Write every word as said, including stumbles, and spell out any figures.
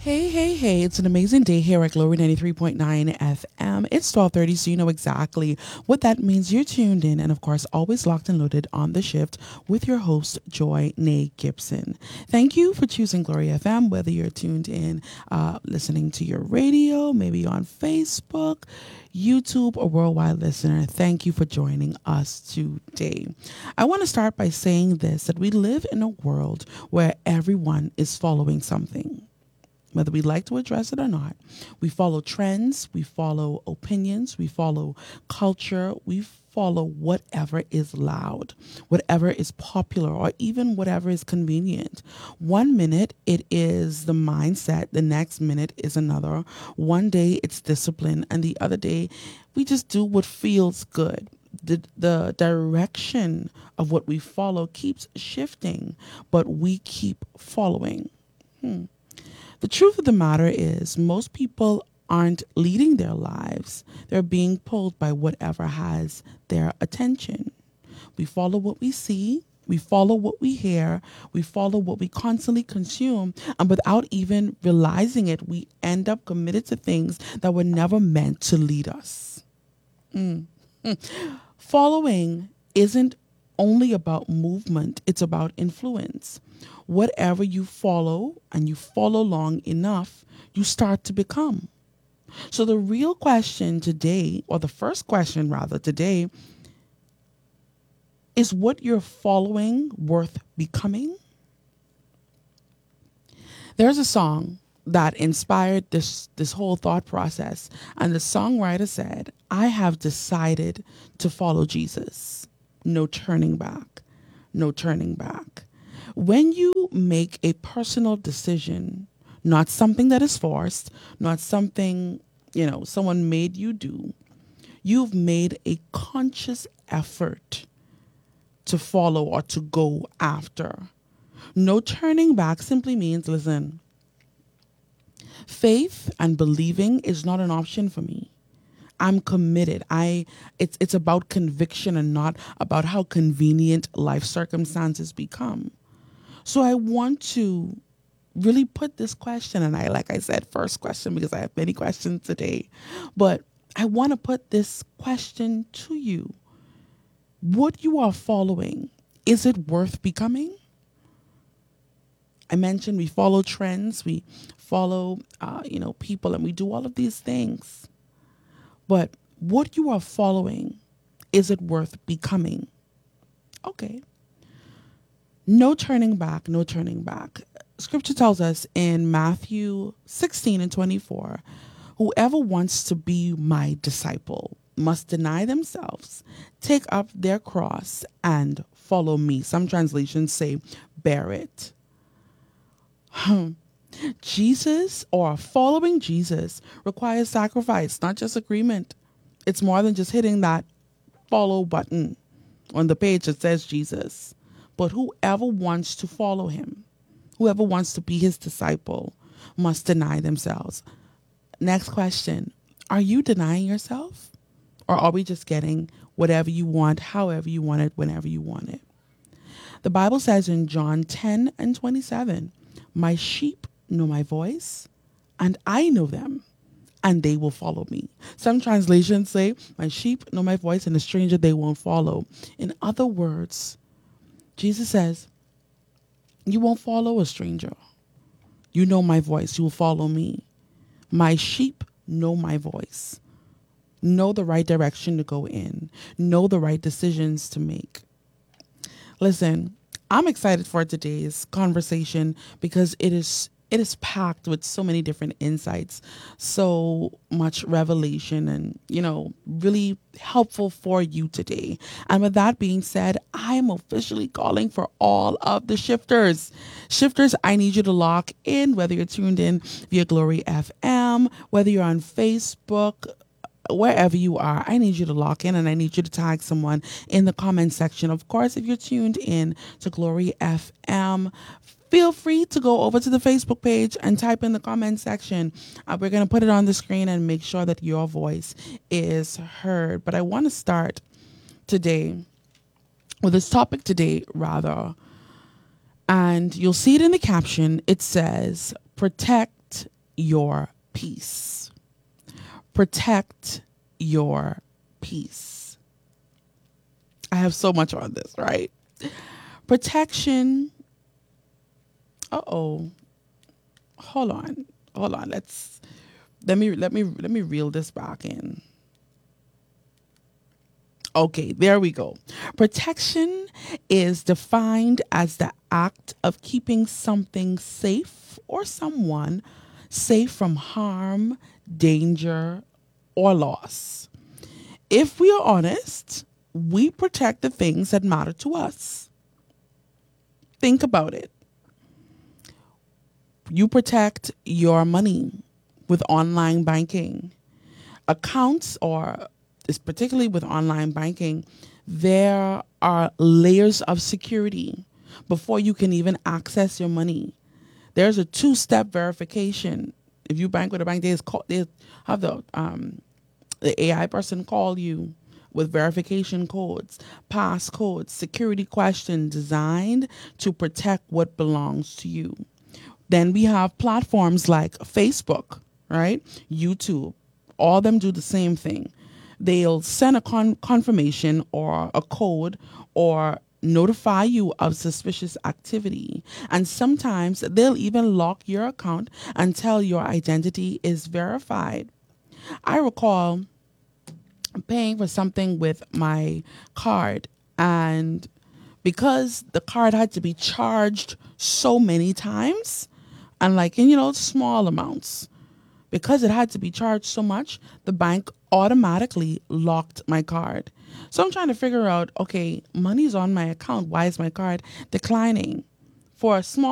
Hey, hey, hey, it's an amazing day here at Glory ninety-three point nine F M. It's twelve thirty, so you know exactly what that means. You're tuned in and, of course, always locked and loaded on the shift with your host, Joy Nay Gibson. Thank you for choosing Glory F M, whether you're tuned in, uh, listening to your radio, maybe on Facebook, YouTube, or worldwide listener. Thank you for joining us today. I want to start by saying this, that we live in a world where everyone is following something. Whether we like to address it or not, we follow trends, we follow opinions, we follow culture, we follow whatever is loud, whatever is popular, or even whatever is convenient. One minute it is the mindset, the next minute is another. One day it's discipline, and the other day we just do what feels good. The, the direction of what we follow keeps shifting, but we keep following. Hmm. The truth of the matter is, most people aren't leading their lives. They're being pulled by whatever has their attention. We follow what we see, we follow what we hear, we follow what we constantly consume, and without even realizing it, we end up committed to things that were never meant to lead us. Mm. Mm. Following isn't only about movement, it's about influence. Whatever you follow and you follow long enough, you start to become. So the real question today, or the first question rather today, is what you're following worth becoming? There's a song that inspired this this whole thought process, and the songwriter said, "I have decided to follow Jesus. No turning back. No turning back." When you make a personal decision, not something that is forced, not something, you know, someone made you do, you've made a conscious effort to follow or to go after. No turning back simply means, listen, faith and believing is not an option for me. I'm committed. I it's it's about conviction and not about how convenient life circumstances become. So I want to really put this question, and I, like I said, first question, because I have many questions today, but I want to put this question to you. What you are following, is it worth becoming? I mentioned we follow trends, we follow, uh, you know, people, and we do all of these things. But what you are following, is it worth becoming? Okay. No turning back, no turning back. Scripture tells us in Matthew sixteen and twenty-four, whoever wants to be my disciple must deny themselves, take up their cross, and follow me. Some translations say, bear it. Jesus, or following Jesus, requires sacrifice, not just agreement. It's more than just hitting that follow button on the page that says Jesus. But whoever wants to follow him, whoever wants to be his disciple, must deny themselves. Next question. Are you denying yourself? Or are we just getting whatever you want, however you want it, whenever you want it? The Bible says in John ten and twenty-seven, my sheep know my voice, and I know them, and they will follow me. Some translations say, my sheep know my voice, and a stranger they won't follow. In other words, Jesus says, you won't follow a stranger. You know my voice. You will follow me. My sheep know my voice. Know the right direction to go in. Know the right decisions to make. Listen, I'm excited for today's conversation because it is it is packed with so many different insights, so much revelation, and, you know, really helpful for you today. And with that being said, I am officially calling for all of the shifters. Shifters, I need you to lock in, whether you're tuned in via Glory F M, whether you're on Facebook, wherever you are. I need you to lock in, and I need you to tag someone in the comment section. Of course, if you're tuned in to Glory F M, feel free to go over to the Facebook page and type in the comment section. Uh, we're going to put it on the screen and make sure that your voice is heard. But I want to start today with this topic today, rather. And you'll see it in the caption. It says, protect your peace. Protect your peace. I have so much on this, right? Protection. Uh-oh. Hold on. Hold on. Let's let me let me let me reel this back in. Okay, there we go. Protection is defined as the act of keeping something safe or someone safe from harm, danger, or loss. If we are honest, we protect the things that matter to us. Think about it. You protect your money with online banking. Accounts, or is particularly with online banking, there are layers of security before you can even access your money. There's a two-step verification. If you bank with a bank, they, call, they have the um, the A I person call you with verification codes, passcodes, security questions designed to protect what belongs to you. Then we have platforms like Facebook, right? YouTube. All of them do the same thing. They'll send a con- confirmation or a code or notify you of suspicious activity. And sometimes they'll even lock your account until your identity is verified. I recall paying for something with my card, and because the card had to be charged so many times, and like in, you know, small amounts, because it had to be charged so much, the bank automatically locked my card. So I'm trying to figure out, okay, money's on my account. Why is my card declining? For a small